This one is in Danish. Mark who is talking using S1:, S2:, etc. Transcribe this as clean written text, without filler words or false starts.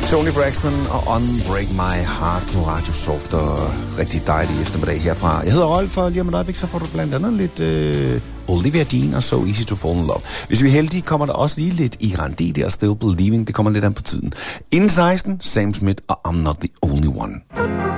S1: Tony Braxton og Unbreak My Heart på Radio Soft, og rigtig dejlig eftermiddag herfra. Jeg hedder Rolf, og lige om et øjeblik, så får du blandt andet lidt Olivia Dean og So Easy to Fall in Love. Hvis vi er heldige, kommer der også lige lidt Iran Didi og Still Believing. Det kommer lidt an på tiden. Inden 16, Sam Smith og I'm Not the Only One.